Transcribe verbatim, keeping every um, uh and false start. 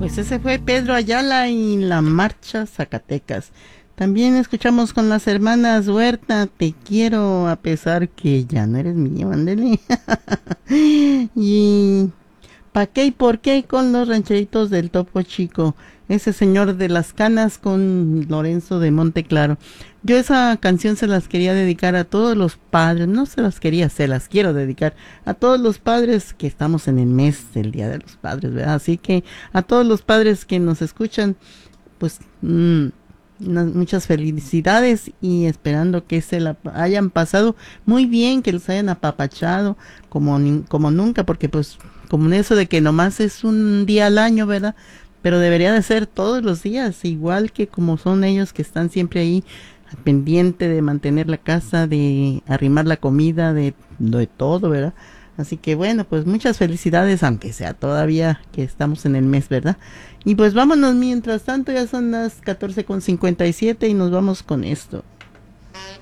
Pues ese fue Pedro Ayala y la Marcha Zacatecas. También escuchamos con las hermanas Huerta, Te quiero a pesar que ya no eres mío, ándele. Y ¿pa' qué y por qué? Con los rancheritos del Topo Chico. Ese señor de las canas con Lorenzo de Monteclaro. Yo esa canción se las quería dedicar a todos los padres, no se las quería, se las quiero dedicar a todos los padres que estamos en el mes del Día de los Padres, ¿verdad? Así que a todos los padres que nos escuchan, pues mmm, muchas felicidades y esperando que se la hayan pasado muy bien, que los hayan apapachado como, como nunca, porque pues como eso de que nomás es un día al año, ¿verdad? Pero debería de ser todos los días, igual que como son ellos que están siempre ahí pendiente de mantener la casa, de arrimar la comida, de, de todo, ¿verdad? Así que bueno, pues muchas felicidades, aunque sea todavía que estamos en el mes, ¿verdad? Y pues vámonos, mientras tanto ya son las catorce con cincuenta y siete y nos vamos con esto.